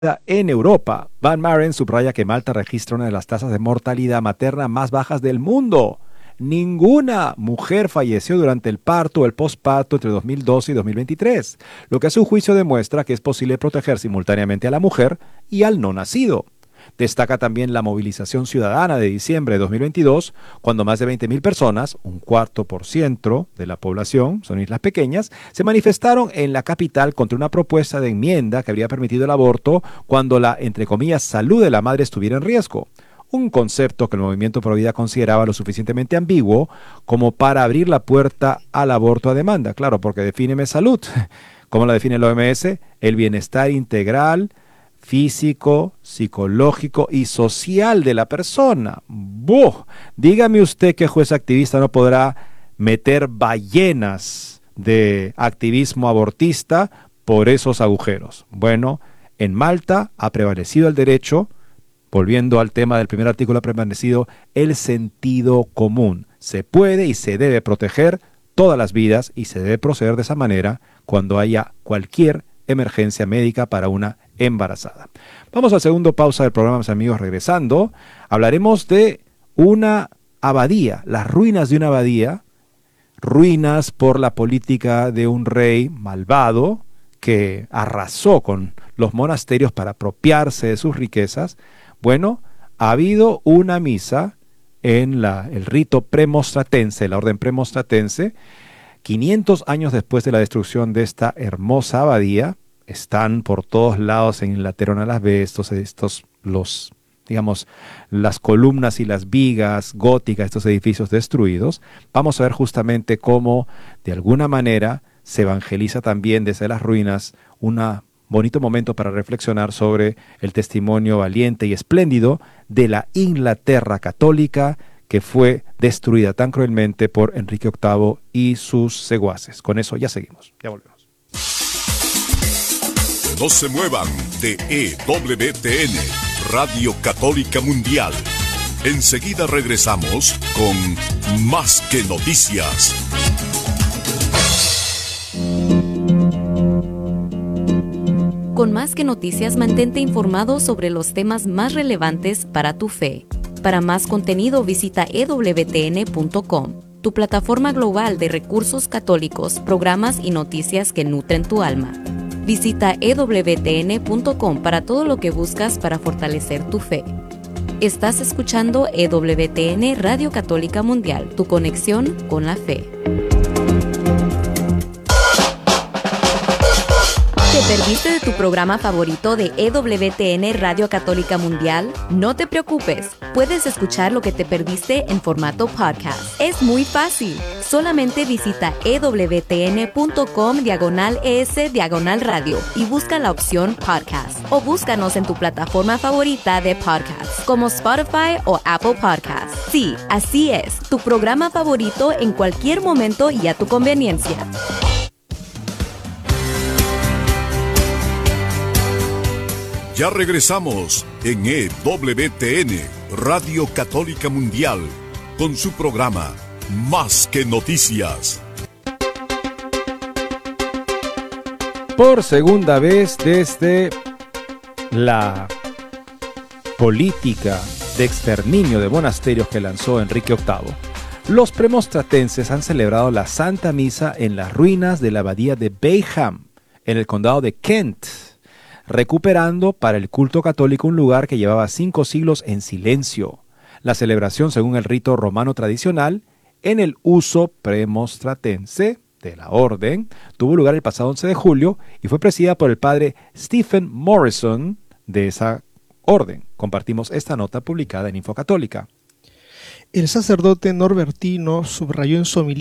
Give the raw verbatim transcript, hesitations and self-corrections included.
en Europa. Van Maren subraya que Malta registra una de las tasas de mortalidad materna más bajas del mundo. Ninguna mujer falleció durante el parto o el posparto entre dos mil doce y dos mil veintitrés, lo que a su juicio demuestra que es posible proteger simultáneamente a la mujer y al no nacido. Destaca también la movilización ciudadana de diciembre de dos mil veintidós, cuando más de veinte mil personas, un cuarto por ciento de la población, son islas pequeñas, se manifestaron en la capital contra una propuesta de enmienda que habría permitido el aborto cuando la, entre comillas, salud de la madre estuviera en riesgo. Un concepto que el movimiento Pro Vida consideraba lo suficientemente ambiguo como para abrir la puerta al aborto a demanda. Claro, porque defíneme salud. ¿Cómo la define la O M S? El bienestar integral, físico, psicológico y social de la persona. ¡Buh! Dígame usted que juez activista no podrá meter ballenas de activismo abortista por esos agujeros. Bueno, en Malta ha prevalecido el derecho. Volviendo al tema del primer artículo, ha permanecido el sentido común. Se puede y se debe proteger todas las vidas y se debe proceder de esa manera cuando haya cualquier emergencia médica para una embarazada. Vamos al segundo pausa del programa, mis amigos. Regresando, hablaremos de una abadía, las ruinas de una abadía, ruinas por la política de un rey malvado que arrasó con los monasterios para apropiarse de sus riquezas. Bueno, ha habido una misa en la, el rito premostratense, la orden premostratense, quinientos años después de la destrucción de esta hermosa abadía. Están por todos lados en Inglaterra, una las ve, estos, estos, los, digamos, las columnas y las vigas góticas, estos edificios destruidos. Vamos a ver justamente cómo, de alguna manera, se evangeliza también desde las ruinas una bonito momento para reflexionar sobre el testimonio valiente y espléndido de la Inglaterra católica que fue destruida tan cruelmente por Enrique octavo y sus secuaces. Con eso ya seguimos, ya volvemos. No se muevan de E W T N, Radio Católica Mundial. Enseguida regresamos con Más que Noticias. Con Más que Noticias, mantente informado sobre los temas más relevantes para tu fe. Para más contenido, visita e w t n punto com, tu plataforma global de recursos católicos, programas y noticias que nutren tu alma. Visita e w t n punto com para todo lo que buscas para fortalecer tu fe. Estás escuchando E W T N Radio Católica Mundial, tu conexión con la fe. ¿Te perdiste de tu programa favorito de E W T N Radio Católica Mundial? No te preocupes, puedes escuchar lo que te perdiste en formato podcast. Es muy fácil. Solamente visita e w t n punto com diagonal es diagonal radio y busca la opción podcast. O búscanos en tu plataforma favorita de podcast, como Spotify o Apple Podcasts. Sí, así es, tu programa favorito en cualquier momento y a tu conveniencia. Ya regresamos en E W T N, Radio Católica Mundial, con su programa Más que Noticias. Por segunda vez desde la política de exterminio de monasterios que lanzó Enrique octavo, los premostratenses han celebrado la Santa Misa en las ruinas de la abadía de Bayham, en el condado de Kent, recuperando para el culto católico un lugar que llevaba cinco siglos en silencio. La celebración, según el rito romano tradicional, en el uso premostratense de la orden, tuvo lugar el pasado once de julio y fue presidida por el padre Stephen Morrison de esa orden. Compartimos esta nota publicada en Infocatólica. El sacerdote norbertino subrayó en su homilía